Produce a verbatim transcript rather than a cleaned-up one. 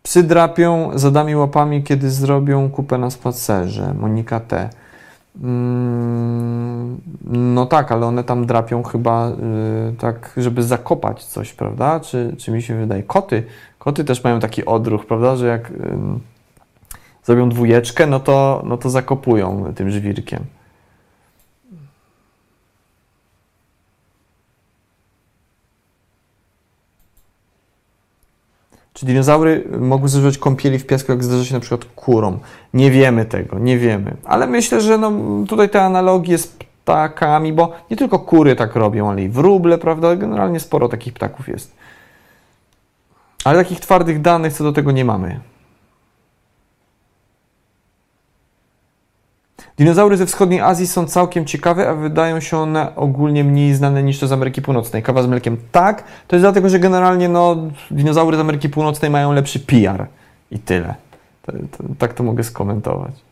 Psy drapią zadami łapami, kiedy zrobią kupę na spacerze. Monika T. Mm, no tak, ale one tam drapią chyba y, tak, żeby zakopać coś, prawda? Czy, czy mi się wydaje? Koty, koty też mają taki odruch, prawda, że jak y, zrobią dwójeczkę, no to, no to zakopują tym żwirkiem. Czy dinozaury mogły zużywać kąpieli w piasku, jak zdarza się na przykład kurom? Nie wiemy tego, nie wiemy. Ale myślę, że no, tutaj te analogie z ptakami, bo nie tylko kury tak robią, ale i wróble, prawda? Generalnie sporo takich ptaków jest. Ale takich twardych danych co do tego nie mamy. Dinozaury ze wschodniej Azji są całkiem ciekawe, a wydają się one ogólnie mniej znane niż te z Ameryki Północnej. Kawa z mlekiem tak, to jest dlatego, że generalnie no, dinozaury z Ameryki Północnej mają lepszy P R i tyle. To, to, tak to mogę skomentować.